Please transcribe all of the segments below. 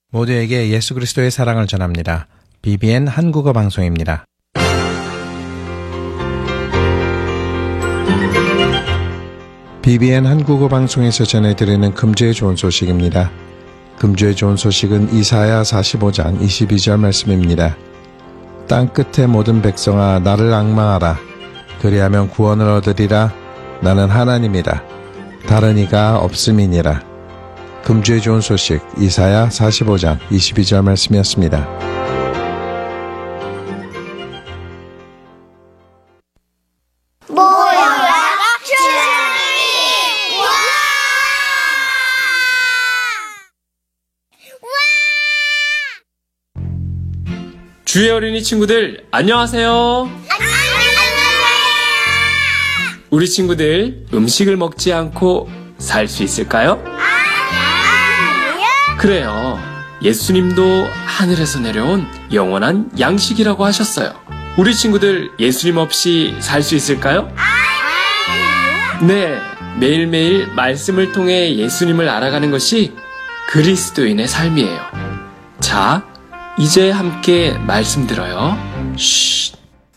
모두에게 예수 그리스도의 사랑을 전합니다. BBN 한국어 방송입니다. BBN 한국어 방송에서 전해드리는 금주의 좋은 소식입니다. 금주의 좋은 소식은 이사야 45장 22절 말씀입니다. 땅끝의 모든 백성아 나를 앙망하라. 그리하면 구원을 얻으리라. 나는 하나님이라. 다른 이가 없음이니라. 금주의 좋은 소식 이사야 45장 22절 말씀이었습니다. 모여라 주님이 와! 주의 어린이 친구들 안녕하세요. 우리 친구들 음식을 먹지 않고 살 수 있을까요? 그래요. 예수님도 하늘에서 내려온 영원한 양식이라고 하셨어요. 우리 친구들 예수님 없이 살 수 있을까요? 네, 매일매일 말씀을 통해 예수님을 알아가는 것이 그리스도인의 삶이에요. 자, 이제 함께 말씀 들어요. 쉿.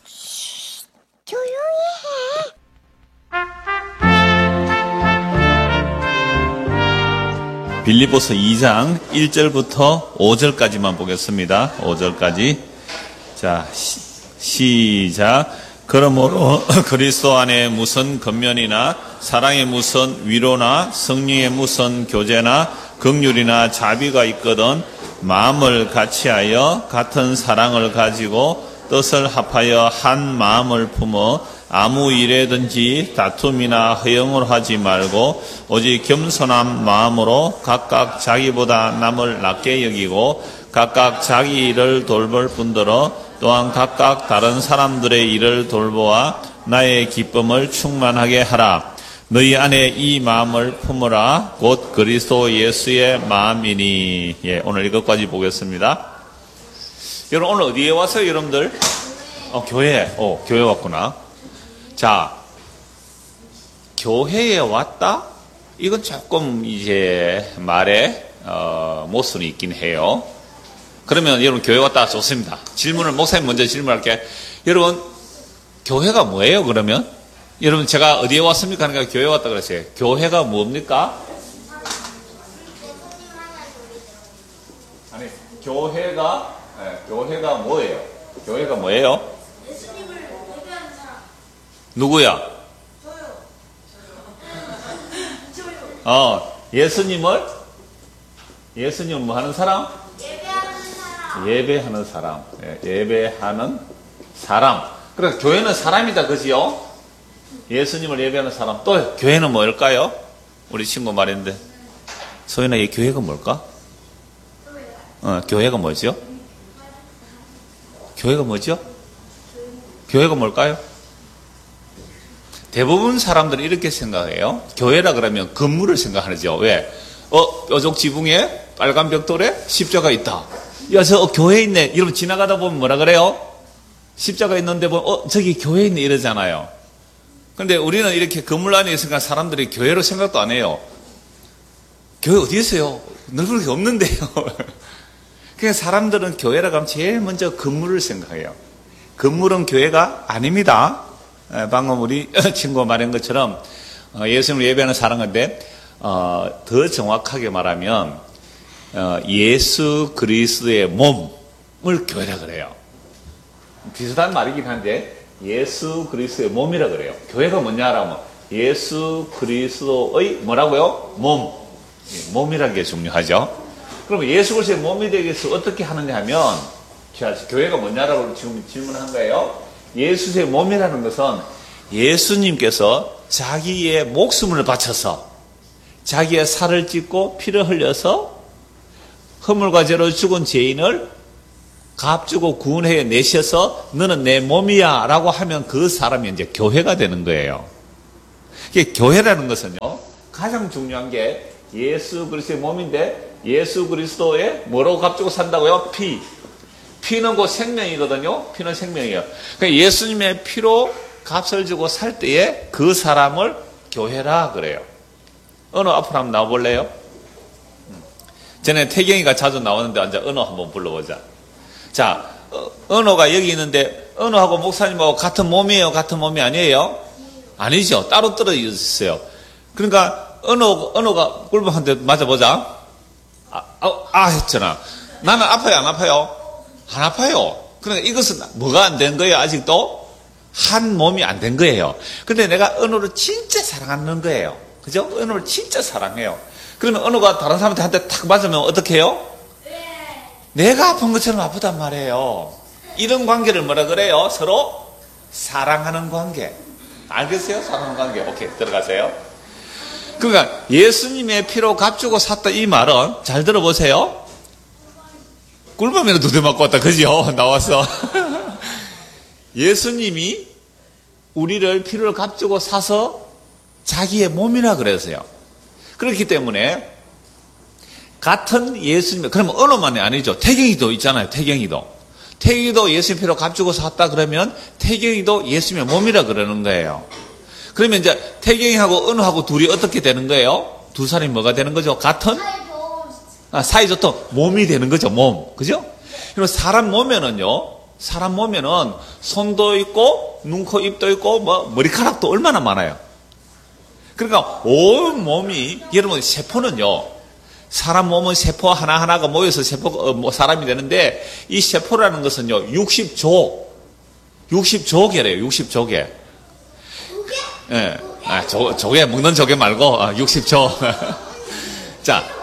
빌립보서 2장 1절부터 5절까지만 보겠습니다. 5절까지. 자, 시작. 그러므로 그리스도 안에 무슨 겉면이나 사랑의 무슨 위로나 성령의 무슨 교제나 긍휼이나 자비가 있거든 마음을 같이하여 같은 사랑을 가지고 뜻을 합하여 한 마음을 품어 아무 일에든지 다툼이나 허영을 하지 말고 오직 겸손한 마음으로 각각 자기보다 남을 낮게 여기고 각각 자기 일을 돌볼 뿐더러 또한 각각 다른 사람들의 일을 돌보아 나의 기쁨을 충만하게 하라. 너희 안에 이 마음을 품으라. 곧 그리스도 예수의 마음이니. 예, 오늘 이것까지 보겠습니다. 여러분 오늘 어디에 왔어요, 여러분들? 교회. 교회 왔구나. 자, 교회에 왔다? 이건 조금 이제 말에 모순이 있긴 해요. 그러면 여러분 교회 왔다 좋습니다. 질문을 목사님 먼저 질문할게. 여러분 교회가 뭐예요? 그러면 여러분 제가 어디에 왔습니까? 하니까 교회 왔다 그랬어요. 교회가 뭡니까? 아니 교회가 뭐예요? 교회가 뭐예요? 누구야? 저요. 예수님을 뭐 하는 사람? 예배하는 사람. 예배하는 사람. 그래서 교회는 사람이다, 그지요? 예수님을 예배하는 사람. 또 교회는 뭘까요? 우리 친구 말인데. 소연아, 이 교회가 뭘까? 교회가 뭐죠? 교회가 뭐죠? 교회가 뭘까요? 대부분 사람들은 이렇게 생각해요. 교회라 그러면 건물을 생각하죠. 왜? 뾰족 지붕에 빨간 벽돌에 십자가 있다. 야, 저 교회 있네. 여러분 지나가다 보면 뭐라 그래요? 십자가 있는데 보면 저기 교회 있네 이러잖아요. 그런데 우리는 이렇게 건물 안에 있으니까 사람들이 교회로 생각도 안 해요. 교회 어디 있어요? 넓은 게 없는데요. 그러니까 사람들은 교회라고 하면 제일 먼저 건물을 생각해요. 건물은 교회가 아닙니다. 방금 우리 친구가 말한 것처럼 예수님을 예배하는 사람인데 더 정확하게 말하면 예수 그리스도의 몸을 교회라 그래요. 비슷한 말이긴 한데 예수 그리스도의 몸이라 그래요. 교회가 뭐냐라면 예수 그리스도의 뭐라고요? 몸이라는 게 중요하죠. 그럼 예수 그리스도의 몸이 되기 위해서 어떻게 하느냐 하면 교회가 뭐냐라고 지금 질문한 거예요. 예수의 몸이라는 것은 예수님께서 자기의 목숨을 바쳐서 자기의 살을 찢고 피를 흘려서 허물과 죄로 죽은 죄인을 값주고 구원해 내셔서 너는 내 몸이야 라고 하면 그 사람이 이제 교회가 되는 거예요. 이게 교회라는 것은요 가장 중요한 게 예수 그리스도의 몸인데 예수 그리스도의 뭐로 값주고 산다고요? 피는 곧 생명이거든요. 피는 생명이에요. 그러니까 예수님의 피로 값을 주고 살 때에 그 사람을 교회라 그래요. 앞으로 한번 나와볼래요? 전에 태경이가 자주 나오는데 앉아 은호 한번 불러보자. 자, 은호가 여기 있는데 은호하고 목사님하고 같은 몸이에요? 같은 몸이 아니에요? 아니죠. 따로 떨어져 있어요. 그러니까 은호가 꿀밤 한 대 맞아보자. 했잖아. 나는 아파요? 안 아파요? 안 아파요. 그러니까 이것은 뭐가 안 된 거예요? 아직도? 한 몸이 안 된 거예요. 근데 내가 은호를 진짜 사랑하는 거예요. 그죠? 은호를 진짜 사랑해요. 그러면 은호가 다른 사람한테 한 대 탁 맞으면 어떻게 해요? 내가 아픈 것처럼 아프단 말이에요. 이런 관계를 뭐라 그래요? 서로 사랑하는 관계. 알겠어요? 사랑하는 관계. 오케이, 들어가세요. 그러니까 예수님의 피로 값주고 샀다 이 말은 잘 들어보세요. 꿀밤에는 2대 맞고 왔다. 그죠? 나왔어. 예수님이 우리를 피를 값주고 사서 자기의 몸이라 그랬어요. 그렇기 때문에 같은 예수님, 그러면 은호만이 아니죠. 태경이도 있잖아요. 태경이도 예수님 피로 값주고 샀다 그러면 태경이도 예수님의 몸이라 그러는 거예요. 그러면 이제 태경이하고 은호하고 둘이 어떻게 되는 거예요? 두 사람이 뭐가 되는 거죠? 같은? 사이좋던 몸이 되는 거죠. 몸. 그죠? 그리고 사람 몸에는 손도 있고 눈, 코, 입도 있고 머리카락도 얼마나 많아요. 그러니까 온 몸이, 여러분 세포는요, 사람 몸은 세포 하나하나가 모여서 사람이 되는데 이 세포라는 것은요 60조개래요. 60조개. 예. 조개 먹는 조개 말고 60조. 자,